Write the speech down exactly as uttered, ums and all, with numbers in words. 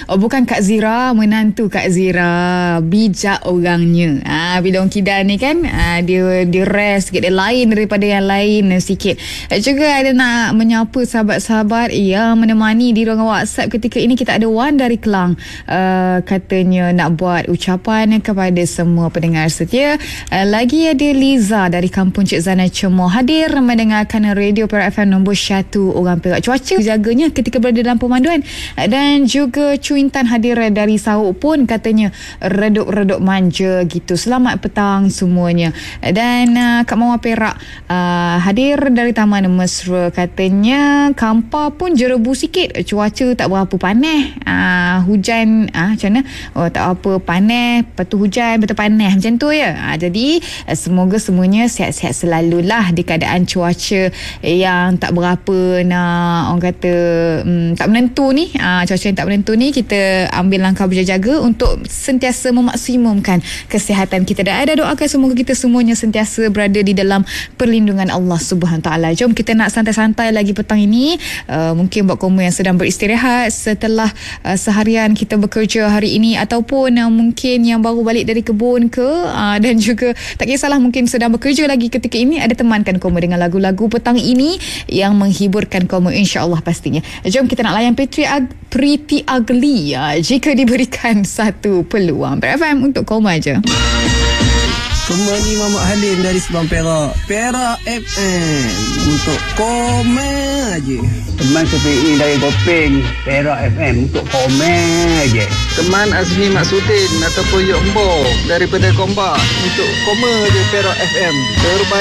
Oh, bukan Kak Zira, menantu Kak Zira. Bijak orangnya. Ah, bila orang Kedah ni kan, ah, dia dia rare sikit, dia lain daripada yang lain sikit. Eh, juga ada nak menyapa sahabat-sahabat yang menemani di ruangan WhatsApp ketika ini. Kita ada Wan dari Kelang. Uh, katanya nak buat ucapan kepada semua pendengar setia. Uh, lagi ada Liza dari Kampung Cik Zana Cemoh hadir mendengarkan radio Perak F M nombor satu orang Perak. Cuaca jaganya ketika berada dalam pemanduan. Uh, dan juga Cuintan hadir dari Sauk pun katanya redup-redup manja gitu. Selamat petang semuanya. Uh, dan uh, Kak Mawar Perak uh, hadir dari Taman Mesra, katanya Kampar pun jerebu sikit. Cuaca tak berapa panas. Uh, hujan ah macam mana? Oh, tak apa, panas, lepas tu hujan, betul panas, macam tu ya. Ah, jadi semoga semuanya sihat-sihat selalulah di keadaan cuaca yang tak berapa nak orang kata um, tak menentu ni. Ah, cuaca yang tak menentu ni, kita ambil langkah berjaga-jaga untuk sentiasa memaksimumkan kesihatan kita, dan ada doakan semoga kita semuanya sentiasa berada di dalam perlindungan Allah Subhanahu Wa Taala. Jom kita nak santai-santai lagi petang ini. Uh, mungkin buat kamu yang sedang beristirahat setelah uh, seharian kita bekerja hari ini, ataupun uh, mungkin yang baru balik dari kebun ke, uh, dan juga tak kisahlah mungkin sedang bekerja lagi ketika ini, ada temankan kamu dengan lagu-lagu petang ini yang menghiburkan kamu insya-Allah pastinya. Jom kita nak layan Pretty, Ug- Pretty Ugly uh, jika diberikan satu peluang. Perak F M untuk kamu aja. Semua ni Muhammad Halim dari Sebang Perak. Perak F M untuk komen aje. Teman Sepi dari Gopeng, Perak F M untuk komen aje. Teman Azmi Maksudin ataupun Yok Mbo daripada Gombak untuk komen aje Perak F M. Terbaik.